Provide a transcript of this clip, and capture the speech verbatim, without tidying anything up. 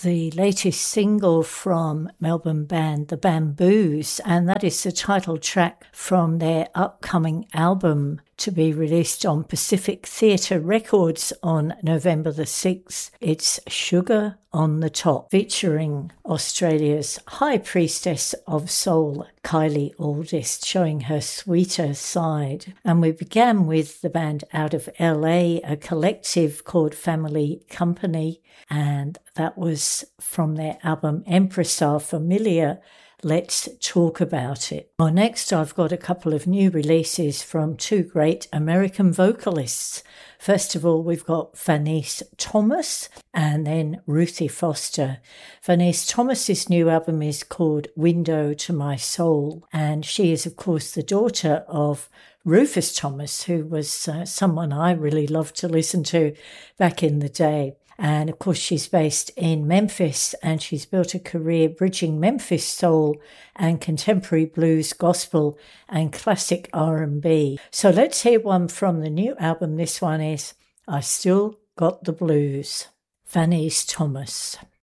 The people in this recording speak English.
the latest single from Melbourne band The Bamboos, and that is the title track from their upcoming album to be released on Pacific Theatre Records on November the sixth. It's Sugar on the Top, featuring Australia's high priestess of soul, Kylie Aldist, showing her sweeter side. And we began with the band out of L A, a collective called Family Company, and that was from their album Empressar Familia. Let's talk about it. Well, next I've got a couple of new releases from two great American vocalists. First of all, we've got Vanice Thomas and then Ruthie Foster. Vanice Thomas's new album is called Window to My Soul, and she is, of course, the daughter of Rufus Thomas, who was uh, someone I really loved to listen to back in the day. And of course, she's based in Memphis, and she's built a career bridging Memphis soul and contemporary blues, gospel and classic R and B. So let's hear one from the new album. This one is I Still Got the Blues. Vanice Thomas.